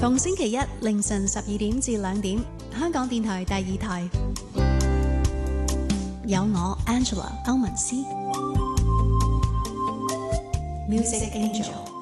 逢星期一凌晨12點至2點，香港電台第2台有我 Angela 歐文思 Music Angel。